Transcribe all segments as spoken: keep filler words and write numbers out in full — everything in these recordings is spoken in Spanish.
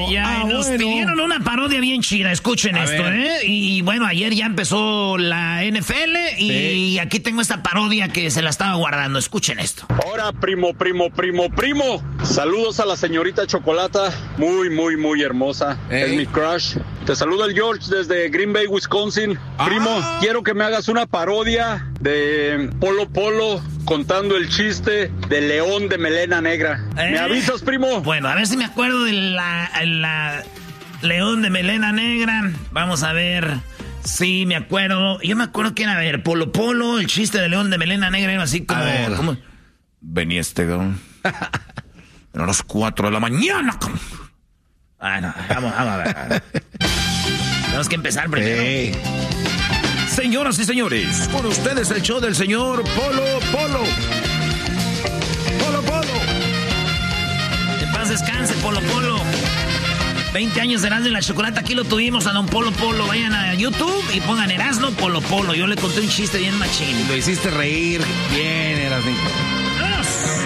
Ya, ah, nos bueno. pidieron una parodia bien chida, escuchen A esto, ver. ¿eh? Y bueno, ayer ya empezó la N F L y Sí. aquí tengo esta parodia que se la estaba guardando, escuchen esto. Hola, primo, primo, primo, primo. Saludos a la señorita Chocolata, muy, muy, muy hermosa. Ey. Es mi crush. Te saluda el George desde Green Bay, Wisconsin. Ah. Primo, quiero que me hagas una parodia de Polo Polo contando el chiste del león de melena negra. ¿Eh? ¿Me avisas, primo? Bueno, a ver si me acuerdo de la, la león de melena negra. Vamos a ver. Sí, me acuerdo. Yo me acuerdo que era, a ver, Polo Polo, el chiste de león de melena negra era así como... A ver. como Venía este cabrón. A las cuatro de la mañana. Ah, no, vamos, vamos a ver. A ver. Tenemos que empezar primero. Hey. Señoras y señores, con ustedes el show del señor Polo Polo. Polo Polo. Que en paz descanse, Polo Polo. veinte años de Erasmo y la Chocolata, aquí lo tuvimos a don Polo Polo. Vayan a YouTube y pongan Erasmo Polo Polo. Yo le conté un chiste bien machín. Lo hiciste reír bien, Erasmo. ¡Vámonos!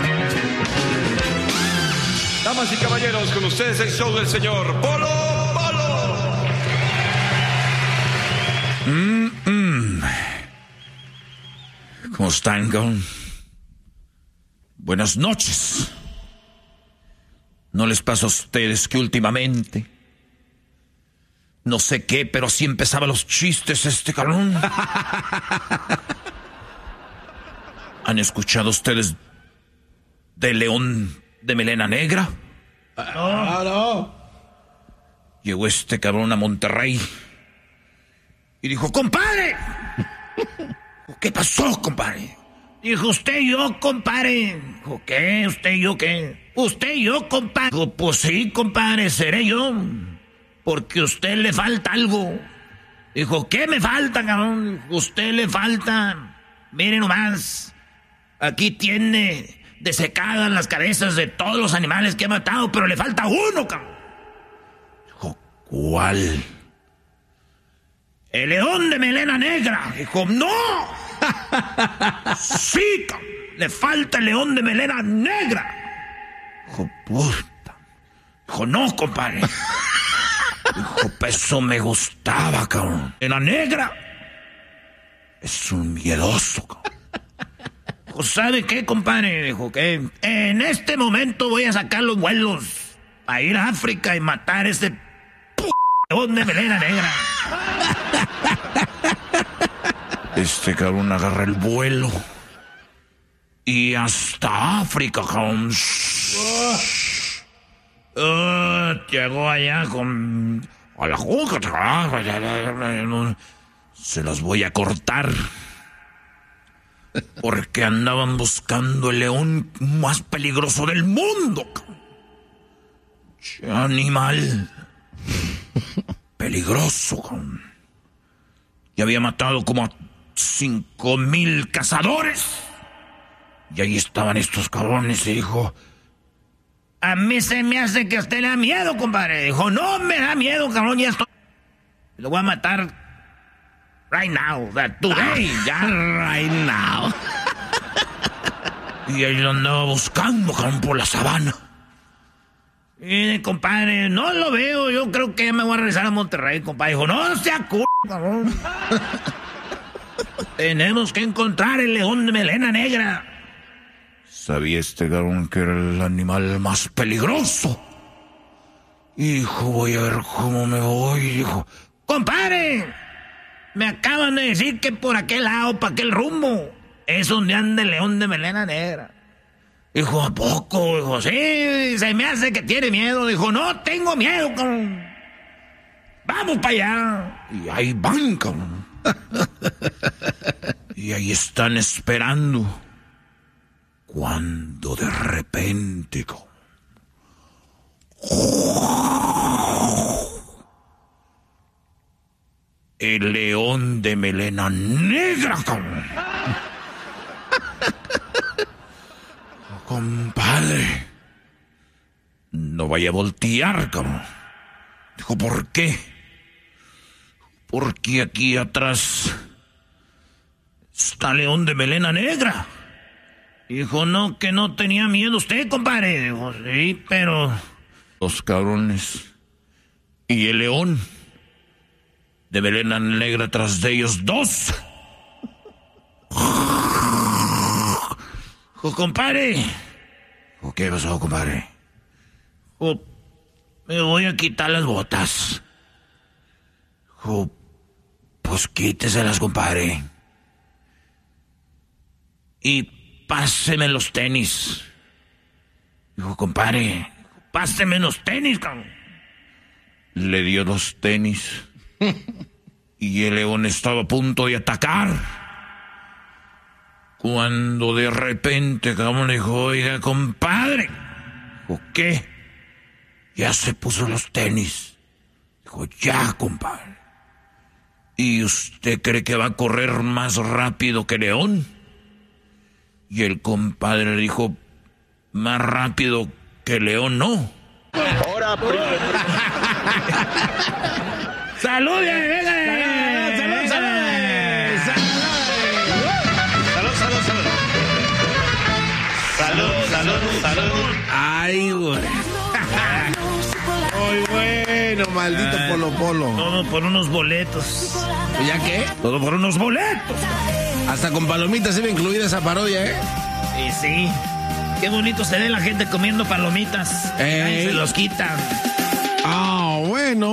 Damas y caballeros, con ustedes el show del señor Polo Polo. Mm, mm. ¿Cómo están, cabrón? Buenas noches. ¿No les pasa a ustedes que últimamente, no sé qué, pero así empezaba los chistes este cabrón? ¿Han escuchado ustedes de León de Melena Negra? Ah, no. Llegó este cabrón a Monterrey y dijo, ¡compadre! ¿Qué pasó, compadre? Dijo, usted y yo, compadre. Dijo, ¿qué? ¿Usted y yo qué? Usted y yo, compadre. Dijo, pues sí, compadre, seré yo. Porque a usted le falta algo. Dijo, ¿qué me falta, cabrón? Dijo, usted le falta. Mire nomás. Aquí tiene desecadas las cabezas de todos los animales que ha matado, pero le falta uno, cabrón. Dijo, ¿cuál? El león de melena negra. Dijo, ¡no! Sí, cabrón. Le falta el león de melena negra. Dijo, puta. Dijo, no, compadre. Dijo, pues eso me gustaba, cabrón. En la negra. Es un miedoso, cabrón. Dijo, ¿sabe qué, compadre? Dijo que en este momento voy a sacar los vuelos a ir a África y matar ese p*** león de melena negra. Este cabrón agarra el vuelo y hasta África, cabrón. Uh, llegó allá con... A la juca. Se las voy a cortar. Porque andaban buscando el león más peligroso del mundo. Che animal. Peligroso. Y había matado como a cinco mil cazadores. Y ahí estaban estos cabrones y dijo... A mí se me hace que a usted le da miedo, compadre. Dijo, no me da miedo, cabrón, ya estoy... Lo voy a matar right now, that today, ya right now. Y ahí lo andaba buscando, cabrón, por la sabana. Y compadre, no lo veo, yo creo que ya me voy a regresar a Monterrey, compadre. Dijo, no sea c***, cabrón. Tenemos que encontrar el león de melena negra. Sabía este cabrón que era el animal más peligroso. Hijo, voy a ver cómo me voy, dijo. Compadre, me acaban de decir que por aquel lado, para aquel rumbo, es donde anda el león de melena negra. Dijo, ¿a poco? Dijo, sí, se me hace que tiene miedo. Dijo, no tengo miedo, cabrón. Vamos para allá. Y ahí van, cabrón. Y ahí están esperando. Cuando de repente, cabrón, el león de melena negra, cabrón. Compadre, no vaya a voltear, cabrón. Dijo, ¿por qué? Porque aquí atrás está león de melena negra. Dijo, no, que no tenía miedo usted, compadre. Dijo, sí, pero... Los cabrones Y el león de melena negra tras de ellos dos. Oh, compadre. Oh, ¿qué pasó, compadre? Oh, me voy a quitar las botas. Oh, pues quíteselas, compadre. Y páseme los tenis. Dijo, compadre, páseme los tenis, cabrón. Le dio los tenis. Y el león estaba a punto de atacar. Cuando de repente, cabrón, le dijo, oiga, compadre. ¿O qué? Ya se puso los tenis. Dijo, ya, compadre. ¿Y usted cree que va a correr más rápido que león? Y el compadre le dijo, más rápido que león, no. Ahora, primo. ¡Salud, venga! ¡Salud, salud! Salud, salud, salud. Salud, salud, salud. Ay, güey. Muy bueno, maldito Ah, Polo Polo. Todo por unos boletos. ¿Ya qué? Todo por unos boletos. Hasta con palomitas iba incluida esa parodia, ¿eh? Y sí. Qué bonito se ve la gente comiendo palomitas. Ey. Ay, se los quitan. Ah.